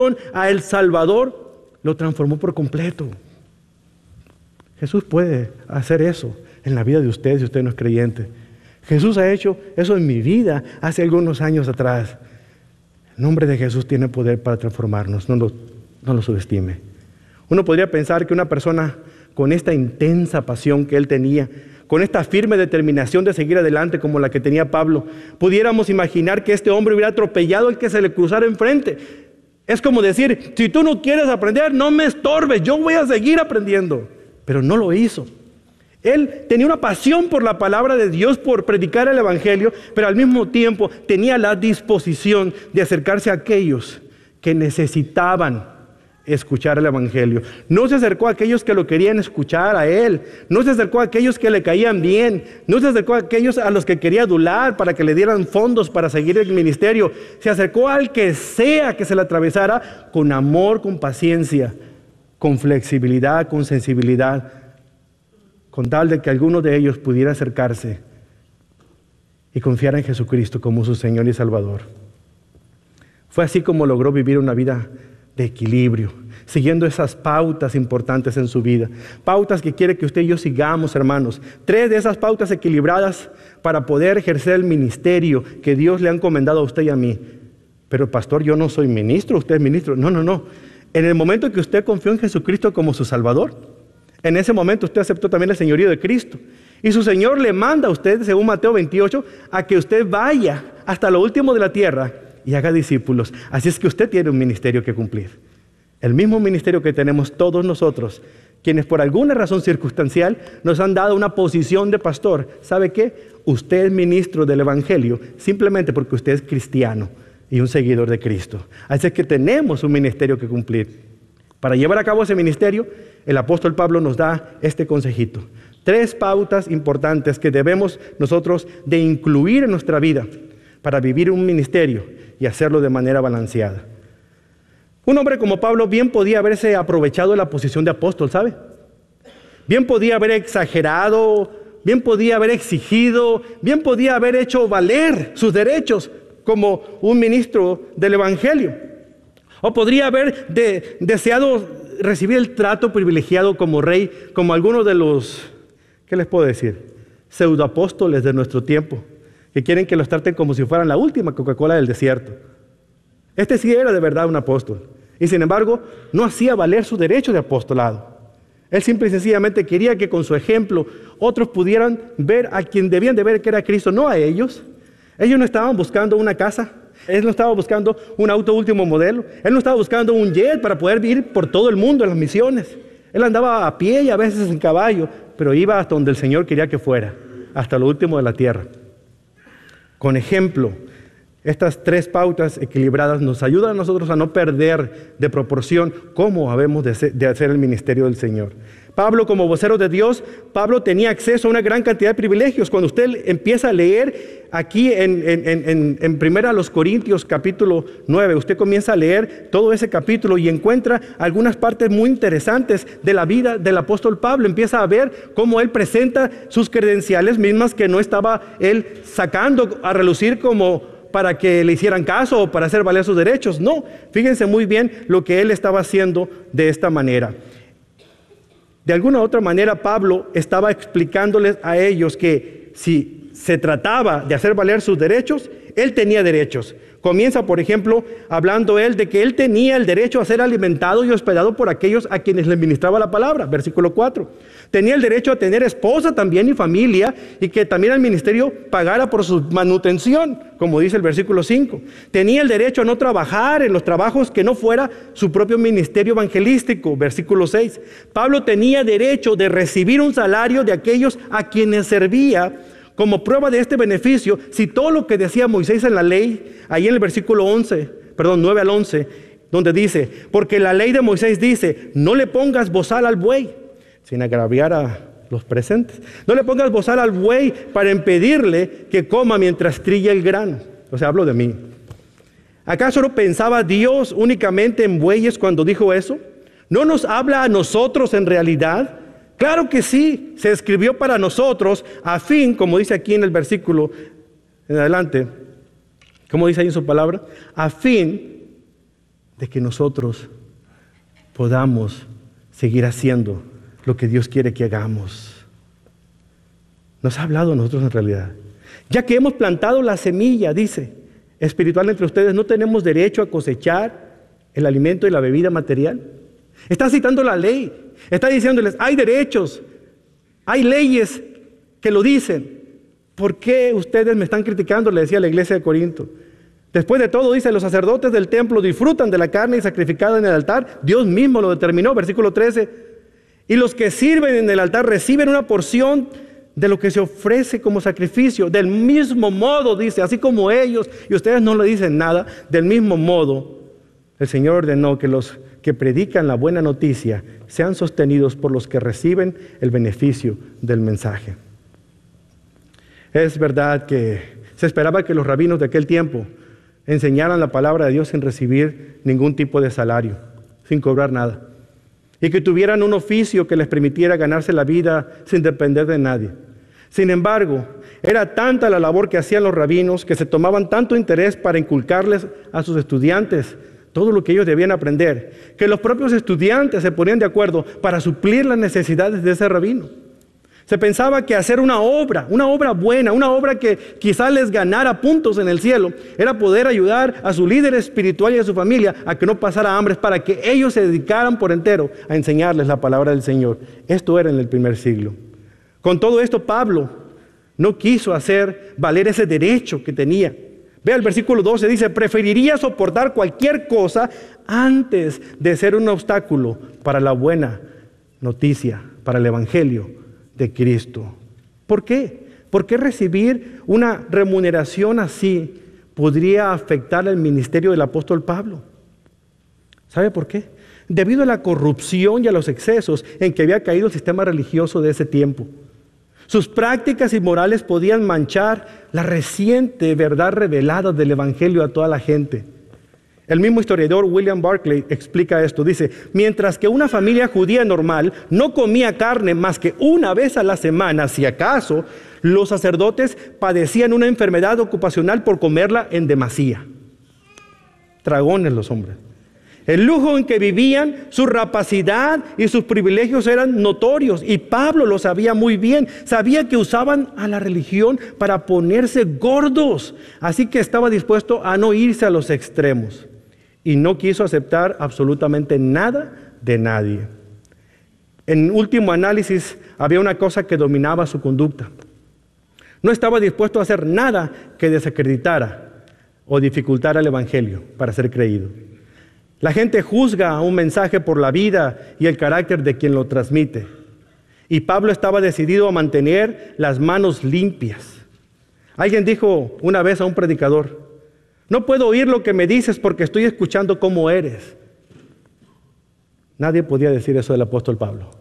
a El Salvador, lo transformó por completo. Jesús puede hacer eso en la vida de usted si usted no es creyente. Jesús ha hecho eso en mi vida hace algunos años atrás. El nombre de Jesús tiene poder para transformarnos, no lo subestime. Uno podría pensar que una persona con esta intensa pasión que él tenía, con esta firme determinación de seguir adelante como la que tenía Pablo, pudiéramos imaginar que este hombre hubiera atropellado al que se le cruzara enfrente. Es como decir, si tú no quieres aprender, no me estorbes, yo voy a seguir aprendiendo. Pero no lo hizo. Él tenía una pasión por la palabra de Dios, por predicar el evangelio, pero al mismo tiempo tenía la disposición de acercarse a aquellos que necesitaban escuchar el evangelio. No se acercó a aquellos que lo querían escuchar a él, no se acercó a aquellos que le caían bien, no se acercó a aquellos a los que quería adular para que le dieran fondos para seguir el ministerio. Se acercó al que sea que se le atravesara con amor, con paciencia, con flexibilidad, con sensibilidad, con tal de que alguno de ellos pudiera acercarse y confiar en Jesucristo como su Señor y Salvador. Fue así como logró vivir una vida de equilibrio, siguiendo esas pautas importantes en su vida. Pautas que quiere que usted y yo sigamos, hermanos. 3 de esas pautas equilibradas para poder ejercer el ministerio que Dios le ha encomendado a usted y a mí. Pero pastor, yo no soy ministro, usted es ministro. No. En el momento que usted confió en Jesucristo como su Salvador, en ese momento usted aceptó también el señorío de Cristo. Y su Señor le manda a usted, según Mateo 28, a que usted vaya hasta lo último de la tierra y haga discípulos. Así es que usted tiene un ministerio que cumplir. El mismo ministerio que tenemos todos nosotros, quienes por alguna razón circunstancial nos han dado una posición de pastor. ¿Sabe qué? Usted es ministro del evangelio simplemente porque usted es cristiano y un seguidor de Cristo. Así es que tenemos un ministerio que cumplir. Para llevar a cabo ese ministerio, el apóstol Pablo nos da este consejito. 3 pautas importantes que debemos nosotros de incluir en nuestra vida para vivir un ministerio y hacerlo de manera balanceada. Un hombre como Pablo bien podía haberse aprovechado de la posición de apóstol, ¿sabe? Bien podía haber exagerado, bien podía haber exigido, bien podía haber hecho valer sus derechos como un ministro del evangelio. O podría haber deseado recibir el trato privilegiado como rey, como algunos de los, ¿qué les puedo decir? Pseudoapóstoles de nuestro tiempo, que quieren que los traten como si fueran la última Coca-Cola del desierto. Este sí era de verdad un apóstol. Y sin embargo, no hacía valer su derecho de apostolado. Él simple y sencillamente quería que con su ejemplo otros pudieran ver a quien debían de ver, que era Cristo, no a ellos. Ellos no estaban buscando una casa. Él no estaba buscando un auto último modelo. Él no estaba buscando un jet para poder ir por todo el mundo en las misiones. Él andaba a pie y a veces en caballo, pero iba hasta donde el Señor quería que fuera, hasta lo último de la tierra. Con ejemplo, estas 3 pautas equilibradas nos ayudan a nosotros a no perder de proporción cómo habemos de hacer el ministerio del Señor. Pablo, como vocero de Dios, Pablo tenía acceso a una gran cantidad de privilegios. Cuando usted empieza a leer aquí en Primera los Corintios capítulo 9, usted comienza a leer todo ese capítulo y encuentra algunas partes muy interesantes de la vida del apóstol Pablo. Empieza a ver cómo él presenta sus credenciales mismas que no estaba él sacando a relucir como para que le hicieran caso o para hacer valer sus derechos. No, fíjense muy bien lo que él estaba haciendo de esta manera. De alguna u otra manera, Pablo estaba explicándoles a ellos que si se trataba de hacer valer sus derechos, él tenía derechos. Comienza, por ejemplo, hablando él de que él tenía el derecho a ser alimentado y hospedado por aquellos a quienes le ministraba la palabra. Versículo 4. Tenía el derecho a tener esposa también y familia, y que también el ministerio pagara por su manutención, como dice el versículo 5. Tenía el derecho a no trabajar en los trabajos que no fuera su propio ministerio evangelístico. Versículo 6. Pablo tenía derecho de recibir un salario de aquellos a quienes servía. Como prueba de este beneficio, si todo lo que decía Moisés en la ley, ahí en el versículo 9 al 11, donde dice, porque la ley de Moisés dice, no le pongas bozal al buey, sin agraviar a los presentes. No le pongas bozal al buey para impedirle que coma mientras trilla el grano. O sea, hablo de mí. ¿Acaso no pensaba Dios únicamente en bueyes cuando dijo eso? ¿No nos habla a nosotros en realidad? Claro que sí, se escribió para nosotros a fin, como dice aquí en el versículo en adelante, como dice ahí en su palabra, a fin de que nosotros podamos seguir haciendo lo que Dios quiere que hagamos. Nos ha hablado a nosotros en realidad. Ya que hemos plantado la semilla, dice, espiritual entre ustedes, ¿no tenemos derecho a cosechar el alimento y la bebida material? Está citando la ley. Está diciéndoles, hay derechos, hay leyes que lo dicen. ¿Por qué ustedes me están criticando? Le decía a la iglesia de Corinto. Después de todo, dice, los sacerdotes del templo disfrutan de la carne sacrificada en el altar. Dios mismo lo determinó, versículo 13. Y los que sirven en el altar reciben una porción de lo que se ofrece como sacrificio. Del mismo modo, dice, así como ellos, y ustedes no le dicen nada, del mismo modo, el Señor ordenó que los que predican la buena noticia sean sostenidos por los que reciben el beneficio del mensaje. Es verdad que se esperaba que los rabinos de aquel tiempo enseñaran la palabra de Dios sin recibir ningún tipo de salario, sin cobrar nada, y que tuvieran un oficio que les permitiera ganarse la vida sin depender de nadie. Sin embargo, era tanta la labor que hacían los rabinos que se tomaban tanto interés para inculcarles a sus estudiantes todo lo que ellos debían aprender, que los propios estudiantes se ponían de acuerdo para suplir las necesidades de ese rabino. Se pensaba que hacer una obra buena, una obra que quizás les ganara puntos en el cielo, era poder ayudar a su líder espiritual y a su familia a que no pasara hambre, para que ellos se dedicaran por entero a enseñarles la palabra del Señor. Esto era en el primer siglo. Con todo esto, Pablo no quiso hacer valer ese derecho que tenía. Vea el versículo 12, dice, preferiría soportar cualquier cosa antes de ser un obstáculo para la buena noticia, para el evangelio de Cristo. ¿Por qué? ¿Por qué recibir una remuneración así podría afectar el ministerio del apóstol Pablo? ¿Sabe por qué? Debido a la corrupción y a los excesos en que había caído el sistema religioso de ese tiempo. Sus prácticas inmorales podían manchar la reciente verdad revelada del evangelio a toda la gente. El mismo historiador William Barclay explica esto. Dice, mientras que una familia judía normal no comía carne más que una vez a la semana, si acaso, los sacerdotes padecían una enfermedad ocupacional por comerla en demasía. Dragones los hombres. El lujo en que vivían, su rapacidad y sus privilegios eran notorios, y Pablo lo sabía muy bien. Sabía que usaban a la religión para ponerse gordos, así que estaba dispuesto a no irse a los extremos, y no quiso aceptar absolutamente nada de nadie. En último análisis, había una cosa que dominaba su conducta. No estaba dispuesto a hacer nada que desacreditara o dificultara el evangelio para ser creído. La gente juzga un mensaje por la vida y el carácter de quien lo transmite. Y Pablo estaba decidido a mantener las manos limpias. Alguien dijo una vez a un predicador, no puedo oír lo que me dices porque estoy escuchando cómo eres. Nadie podía decir eso del apóstol Pablo.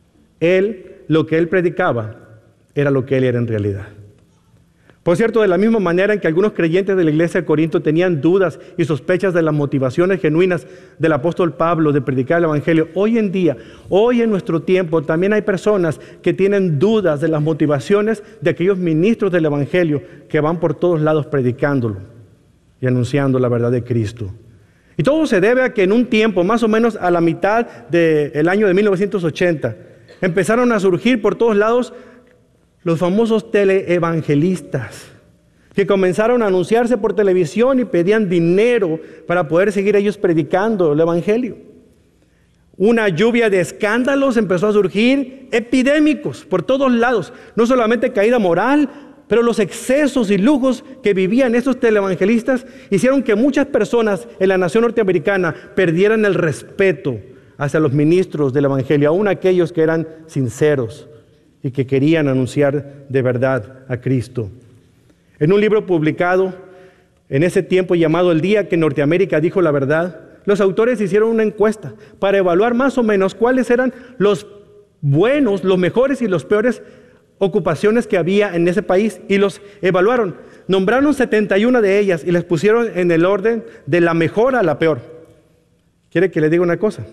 Lo que él predicaba, era lo que él era en realidad. Por cierto, de la misma manera en que algunos creyentes de la iglesia de Corinto tenían dudas y sospechas de las motivaciones genuinas del apóstol Pablo de predicar el evangelio, hoy en día, hoy en nuestro tiempo, también hay personas que tienen dudas de las motivaciones de aquellos ministros del evangelio que van por todos lados predicándolo y anunciando la verdad de Cristo. Y todo se debe a que en un tiempo, más o menos a la mitad del año de 1980, empezaron a surgir por todos lados los famosos teleevangelistas, que comenzaron a anunciarse por televisión y pedían dinero para poder seguir ellos predicando el evangelio. Una lluvia de escándalos empezó a surgir, epidémicos por todos lados. No solamente caída moral, pero los excesos y lujos que vivían estos teleevangelistas hicieron que muchas personas en la nación norteamericana perdieran el respeto hacia los ministros del evangelio, aún aquellos que eran sinceros y que querían anunciar de verdad a Cristo. En un libro publicado en ese tiempo llamado El día que Norteamérica dijo la verdad, los autores hicieron una encuesta para evaluar más o menos cuáles eran los buenos, los mejores y los peores ocupaciones que había en ese país, y los evaluaron. Nombraron 71 de ellas y les pusieron en el orden de la mejor a la peor. ¿Quiere que le diga una cosa?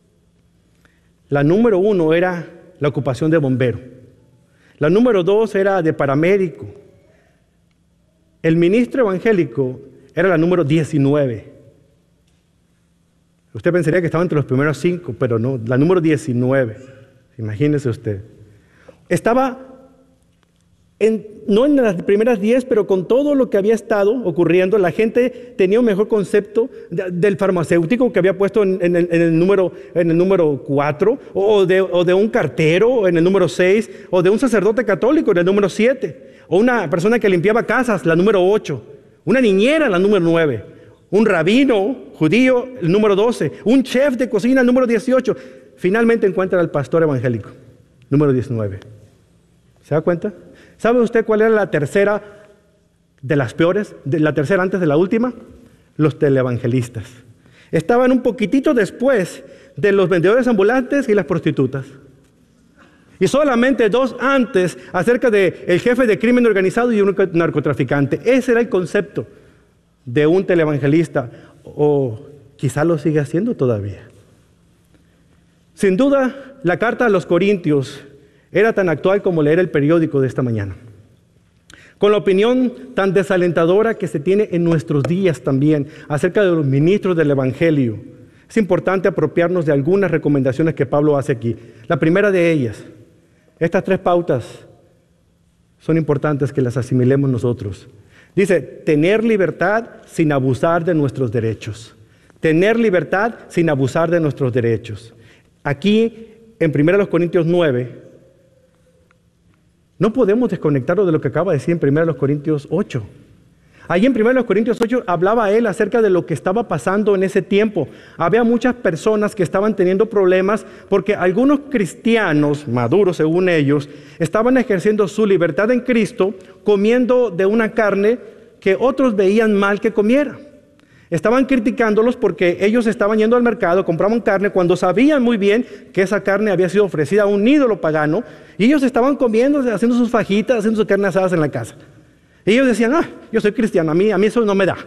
La número 1 era la ocupación de bombero. La número 2 era de paramédico. El ministro evangélico era la número 19. Usted pensaría que estaba entre los primeros 5, pero no, la número 19. Imagínese usted. Estaba no en las primeras 10, pero con todo lo que había estado ocurriendo, la gente tenía un mejor concepto del farmacéutico que había puesto en el número 4, o de un cartero en el número 6, o de un sacerdote católico en el número 7, o una persona que limpiaba casas, la número 8, una niñera, la número 9, un rabino judío, el número 12, un chef de cocina, el número 18. Finalmente encuentra al pastor evangélico, número 19. ¿Se da cuenta? ¿Sabe usted cuál era la tercera de las peores? La tercera antes de la última. Los televangelistas. Estaban un poquitito después de los vendedores ambulantes y las prostitutas. Y solamente 2 antes acerca del jefe de crimen organizado y un narcotraficante. Ese era el concepto de un televangelista. O quizá lo sigue haciendo todavía. Sin duda, la carta a los Corintios era tan actual como leer el periódico de esta mañana. Con la opinión tan desalentadora que se tiene en nuestros días también acerca de los ministros del Evangelio, es importante apropiarnos de algunas recomendaciones que Pablo hace aquí. La primera de ellas, estas 3 pautas son importantes que las asimilemos nosotros. Dice, tener libertad sin abusar de nuestros derechos. Tener libertad sin abusar de nuestros derechos. Aquí, en 1 Corintios 9, no podemos desconectarlo de lo que acaba de decir en 1 Corintios 8. Allí en 1 Corintios 8 hablaba él acerca de lo que estaba pasando en ese tiempo. Había muchas personas que estaban teniendo problemas porque algunos cristianos, maduros según ellos, estaban ejerciendo su libertad en Cristo comiendo de una carne que otros veían mal que comiera. Estaban criticándolos porque ellos estaban yendo al mercado, compraban carne cuando sabían muy bien que esa carne había sido ofrecida a un ídolo pagano, y ellos estaban comiendo, haciendo sus fajitas, haciendo sus carnes asadas en la casa. Y ellos decían, yo soy cristiano, a mí eso no me da.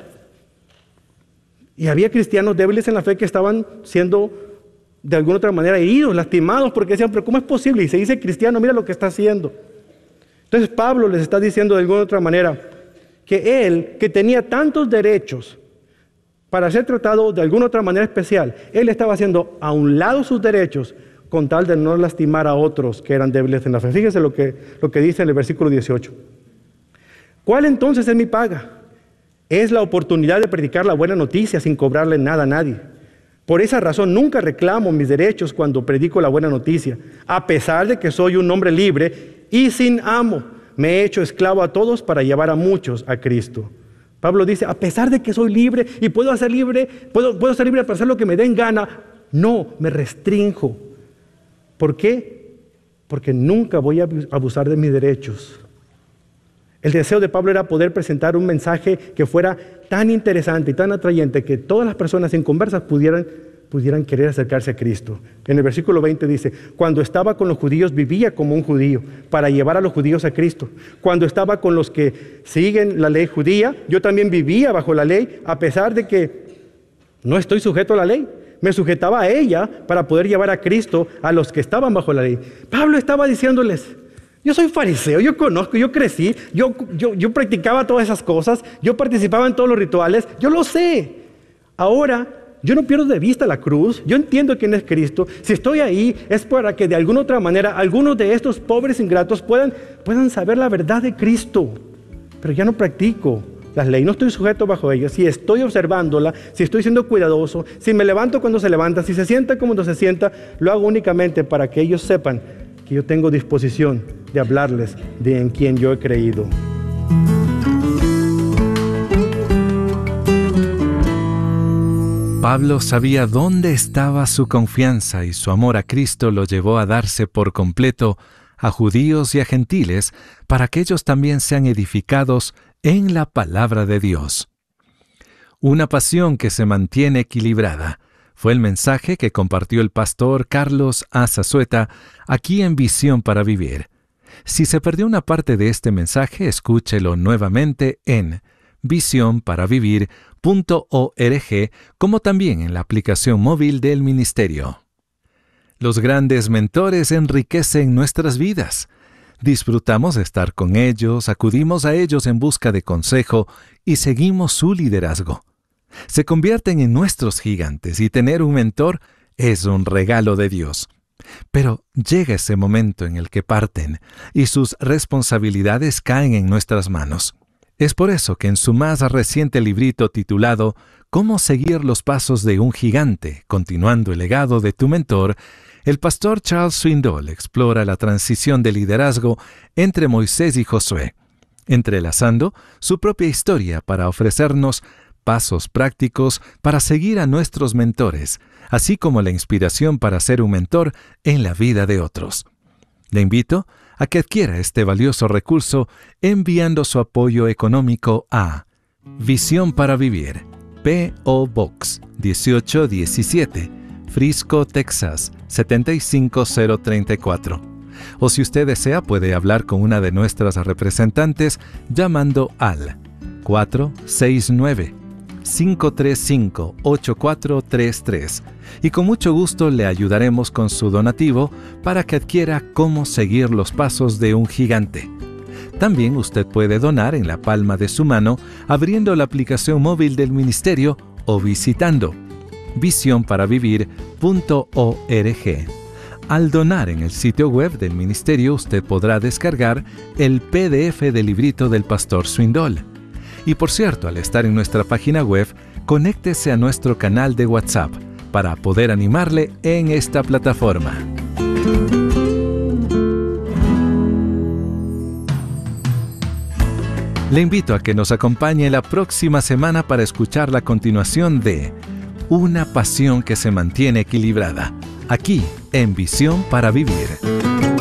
Y había cristianos débiles en la fe que estaban siendo de alguna otra manera heridos, lastimados, porque decían, pero ¿cómo es posible? Y se dice cristiano, mira lo que está haciendo. Entonces Pablo les está diciendo de alguna otra manera que él, que tenía tantos derechos para ser tratado de alguna otra manera especial, él estaba haciendo a un lado sus derechos con tal de no lastimar a otros que eran débiles en la fe. Fíjense lo que dice en el versículo 18. ¿Cuál entonces es mi paga? Es la oportunidad de predicar la buena noticia sin cobrarle nada a nadie. Por esa razón nunca reclamo mis derechos cuando predico la buena noticia, a pesar de que soy un hombre libre y sin amo. Me he hecho esclavo a todos para llevar a muchos a Cristo. Pablo dice, a pesar de que soy libre y puedo ser libre para hacer lo que me den gana, no, me restrinjo. ¿Por qué? Porque nunca voy a abusar de mis derechos. El deseo de Pablo era poder presentar un mensaje que fuera tan interesante y tan atrayente que todas las personas inconversas pudieran querer acercarse a Cristo. En el versículo 20 dice, cuando estaba con los judíos vivía como un judío para llevar a los judíos a Cristo. Cuando estaba con los que siguen la ley judía, yo también vivía bajo la ley, a pesar de que no estoy sujeto a la ley. Me sujetaba a ella para poder llevar a Cristo a los que estaban bajo la ley. Pablo estaba diciéndoles, yo soy fariseo, yo conozco, yo crecí, yo practicaba todas esas cosas, yo participaba en todos los rituales, yo lo sé. Ahora, yo no pierdo de vista la cruz, yo entiendo quién es Cristo. Si estoy ahí es para que de alguna otra manera algunos de estos pobres ingratos puedan saber la verdad de Cristo. Pero ya no practico las leyes, no estoy sujeto bajo ellas. Si estoy observándola, si estoy siendo cuidadoso, si me levanto cuando se levanta, si se sienta cuando se sienta, lo hago únicamente para que ellos sepan que yo tengo disposición de hablarles de en quien yo he creído. Pablo sabía dónde estaba su confianza y su amor a Cristo lo llevó a darse por completo a judíos y a gentiles para que ellos también sean edificados en la palabra de Dios. Una pasión que se mantiene equilibrada fue el mensaje que compartió el pastor Carlos A. Zazueta aquí en Visión para Vivir. Si se perdió una parte de este mensaje, escúchelo nuevamente en visionparavivir.org, como también en la aplicación móvil del ministerio. Los grandes mentores enriquecen nuestras vidas. Disfrutamos de estar con ellos, acudimos a ellos en busca de consejo y seguimos su liderazgo. Se convierten en nuestros gigantes y tener un mentor es un regalo de Dios. Pero llega ese momento en el que parten y sus responsabilidades caen en nuestras manos. Es por eso que en su más reciente librito titulado «Cómo seguir los pasos de un gigante, continuando el legado de tu mentor», el pastor Charles Swindoll explora la transición de liderazgo entre Moisés y Josué, entrelazando su propia historia para ofrecernos pasos prácticos para seguir a nuestros mentores, así como la inspiración para ser un mentor en la vida de otros. Le invito a que adquiera este valioso recurso enviando su apoyo económico a Visión para Vivir, P.O. Box 1817, Frisco, Texas 75034. O si usted desea, puede hablar con una de nuestras representantes llamando al 469-535-8433 y con mucho gusto le ayudaremos con su donativo para que adquiera Cómo seguir los pasos de un gigante. También usted puede donar en la palma de su mano abriendo la aplicación móvil del ministerio o visitando visionparavivir.org. Al donar en el sitio web del ministerio, usted podrá descargar el PDF del librito del pastor Swindoll. Y por cierto, al estar en nuestra página web, conéctese a nuestro canal de WhatsApp para poder animarle en esta plataforma. Le invito a que nos acompañe la próxima semana para escuchar la continuación de Una pasión que se mantiene equilibrada, aquí en Visión para Vivir.